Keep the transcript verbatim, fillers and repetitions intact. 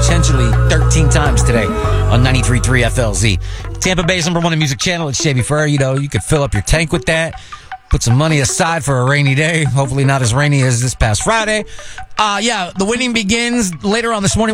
potentially thirteen times today on ninety-three point three F L Z. Tampa Bay's number one in music channel. It's Shavy Fur. You know, you could fill up your tank with that. Put some money aside for a rainy day. Hopefully not as rainy as this past Friday. Uh, yeah, the winning begins later on this morning.